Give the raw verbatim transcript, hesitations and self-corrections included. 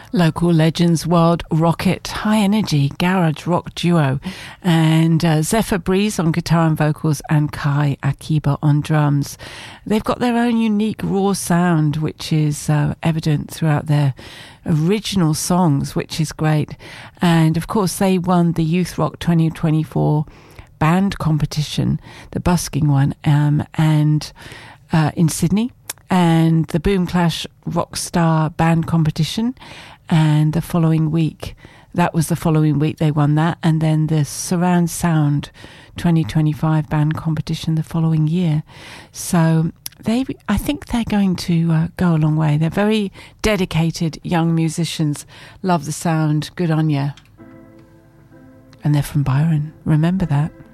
Local legends Wild Rocket, high energy garage rock duo, and uh, Zephyr Breeze on guitar and vocals, and Kai Akiba on drums. They've got their own unique raw sound, which is uh, evident throughout their original songs, which is great. And of course, they won the Youth Rock twenty twenty-four band competition, the busking one, um, and uh, in Sydney, and the Boom Clash Rockstar band competition. And the following week, that was the following week they won that, and then the Surround Sound twenty twenty-five band competition the following year. So they, I think they're going to uh, go a long way. They're very dedicated young musicians, love the sound, good on ya. And they're from Byron, remember that.